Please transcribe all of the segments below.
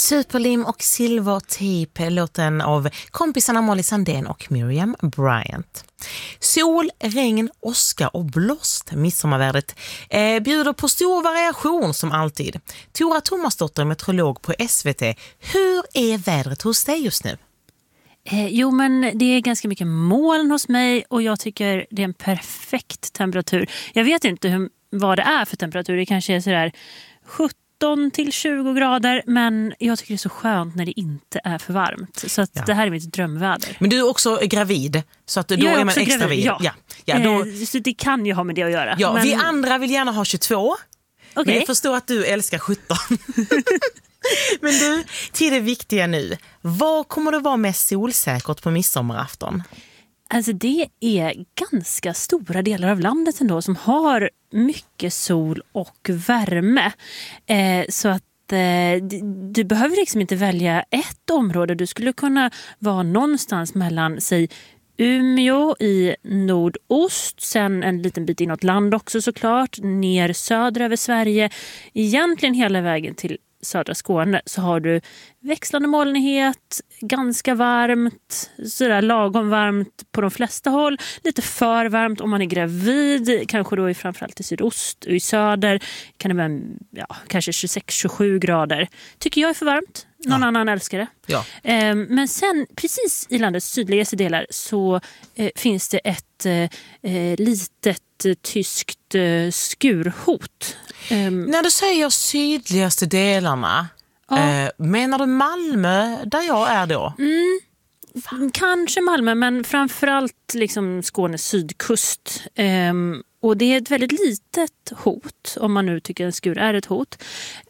Superlim och Silvertejp, låten av kompisarna Molly Sandén och Miriam Bryant. Sol, regn, åska och blåst. Midsommarvädret bjuder på stor variation som alltid. Tora Thomasdotter, meteorolog på SVT. Hur är vädret hos dig just nu? Jo, men det är ganska mycket moln hos mig och jag tycker det är en perfekt temperatur. Jag vet inte vad det är för temperatur. Det kanske är sådär 17 till 20 grader, men jag tycker det är så skönt när det inte är för varmt. Så att det här är mitt drömväder. Men du är också gravid, så att då jag är man extra gravid. Så det kan ju ha med det att göra. Ja, men... Vi andra vill gärna ha 22. Okay. Men jag förstår att du älskar 17. Men du, till det viktiga nu. Vad kommer det vara mest solsäkert på midsommarafton? Alltså det är ganska stora delar av landet ändå som har mycket sol och värme. Så att du behöver liksom inte välja ett område. Du skulle kunna vara någonstans mellan, säg, Umeå i nordost, sen en liten bit inåt land också såklart, ner söder över Sverige, egentligen hela vägen till södra Skåne, så har du växlande molnighet, ganska varmt, sådär lagom varmt på de flesta håll, lite för varmt om man är gravid, kanske då framförallt i sydost och i söder kan det vara kanske 26-27 grader. Tycker jag är för varmt. Någon annan älskar det. Ja. Men sen precis i landets sydligaste delar så finns det ett litet tyskt skurhot. När du säger sydligaste delarna, menar du Malmö där jag är då? Kanske Malmö, men framförallt liksom Skånes sydkust. Och det är ett väldigt litet hot, om man nu tycker en skur är ett hot.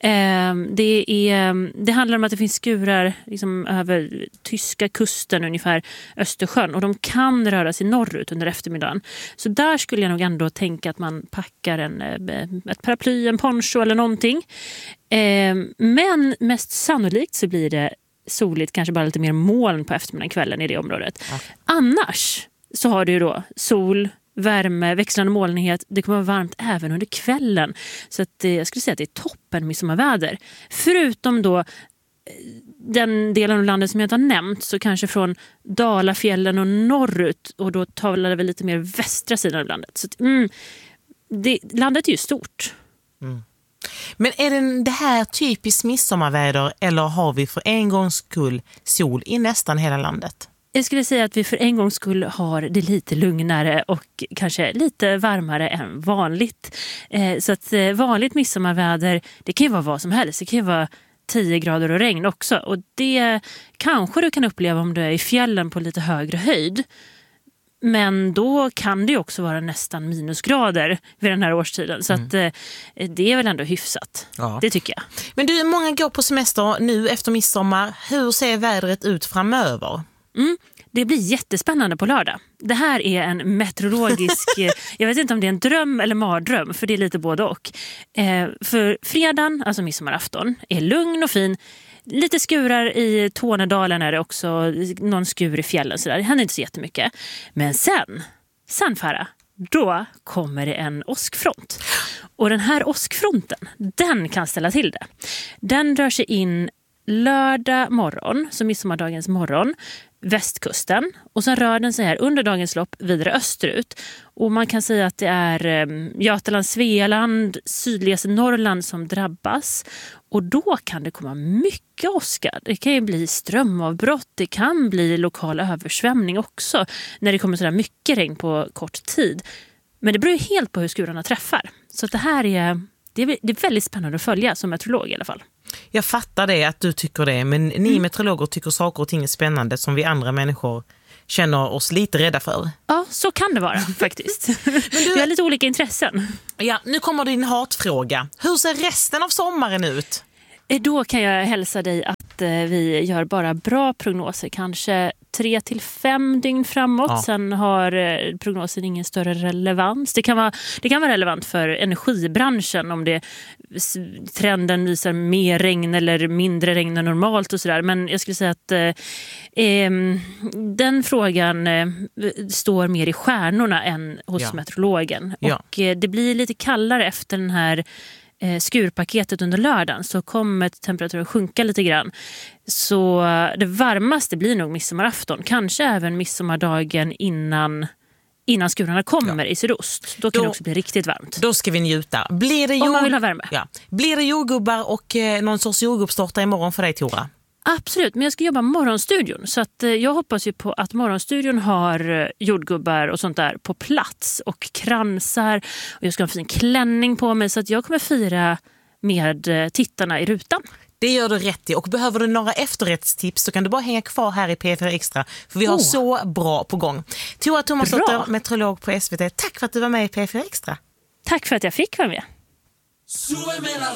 Det handlar om att det finns skurar liksom över tyska kusten, ungefär Östersjön. Och de kan röra sig norrut under eftermiddagen. Så där skulle jag nog ändå tänka att man packar ett paraply, en poncho eller någonting. Men mest sannolikt så blir det soligt, kanske bara lite mer moln på eftermiddagen, kvällen i det området. Ja. Annars så har du ju då sol, värme, växlande molnighet. Det kommer vara varmt även under kvällen. Så att jag skulle säga att det är toppen midsommarväder. Förutom då den delen av landet som jag inte har nämnt, så kanske från Dalafjällen och norrut, och då talar vi lite mer västra sidan av landet. Så att, landet är ju stort. Men är det här typiskt midsommarväder, eller har vi för en gångs skull sol i nästan hela landet? Jag skulle säga att vi för en gångs skull har det lite lugnare och kanske lite varmare än vanligt. Så att vanligt midsommarväder, det kan ju vara vad som helst. Det kan ju vara 10 grader och regn också. Och det kanske du kan uppleva om du är i fjällen på lite högre höjd. Men då kan det ju också vara nästan minusgrader vid den här årstiden. Så att det är väl ändå hyfsat. Ja. Det tycker jag. Men du, många går på semester nu efter midsommar. Hur ser vädret ut framöver? Det blir jättespännande på lördag. Det här är en meteorologisk... jag vet inte om det är en dröm eller mardröm, för det är lite både och. För fredagen, alltså midsommarafton, är lugn och fin. Lite skurar i Tornedalen är det också, någon skur i fjällen. Så där. Det händer inte så jättemycket. Men sen Farah, då kommer det en åskfront. Och den här åskfronten, den kan ställa till det. Den rör sig in lördag morgon, så midsommardagens morgon, västkusten, och sen rör den sig här under dagens lopp vidare österut, och man kan säga att det är Götaland, Svealand, sydligaste Norrland som drabbas, och då kan det komma mycket åska. Det kan ju bli strömavbrott, det kan bli lokal översvämning också när det kommer sådär mycket regn på kort tid, men det beror ju helt på hur skurarna träffar. Så att det här det är väldigt spännande att följa som meteorolog i alla fall. Jag fattar det, att du tycker det, men ni meteorologer tycker saker och ting är spännande som vi andra människor känner oss lite rädda för. Ja, så kan det vara faktiskt. Men vi har lite olika intressen. Ja, nu kommer din hatfråga. Hur ser resten av sommaren ut? Då kan jag hälsa dig att vi gör bara bra prognoser, kanske 3-5 dygn framåt. Ja. Sen har prognosen ingen större relevans. Det kan vara relevant för energibranschen om trenden visar mer regn eller mindre regn än normalt och sådär. Men jag skulle säga att den frågan står mer i stjärnorna än hos meteorologen. Och det blir lite kallare efter den här skurpaketet under lördagen så kommer temperaturen sjunka lite grann. Så det varmaste blir nog midsommarafton. Kanske även midsommardagen innan skurarna kommer i sydost. Då kan det också bli riktigt varmt. Då ska vi njuta. Om man vill ha värme. Ja. Blir det jordgubbar och någon sorts jordgubbstårta imorgon för dig, Tora? Absolut, men jag ska jobba morgonstudion. Så att jag hoppas ju på att morgonstudion har jordgubbar och sånt där på plats. Och kransar. Och jag ska ha en fin klänning på mig. Så att jag kommer fira med tittarna i rutan. Det gör du rätt i. Och behöver du några efterrättstips så kan du bara hänga kvar här i P4 Extra. För vi har så bra på gång. Tora Thomasdotter, meteorolog på SVT. Tack för att du var med i P4 Extra. Tack för att jag fick vara med.